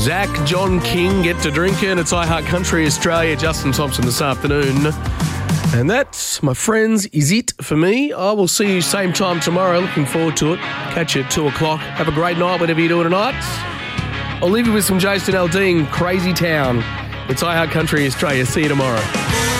Zach, John King get to drinking. It's iHeart Country Australia. Justin Thompson this afternoon. And that, my friends, is it for me. I will see you same time tomorrow. Looking forward to it. Catch you at 2 o'clock. Have a great night, whatever you're doing tonight. I'll leave you with some Jason Aldean, Crazy Town. It's iHeart Country Australia. See you tomorrow.